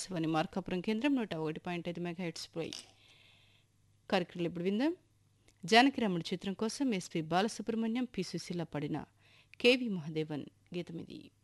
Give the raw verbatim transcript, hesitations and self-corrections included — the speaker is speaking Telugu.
ఆకాశవాణి మార్కాపురం కేంద్రం నూట ఒకటి పాయింట్ ఐదు మెగా హెడ్స్ పై కార్యక్రమాలు ఇప్పుడు విందాం. జానకిరాముడి చిత్రం కోసం ఎస్పి బాలసుబ్రహ్మణ్యం, పి సుశీల పాడిన కేవి మహాదేవన్ గీతమిది.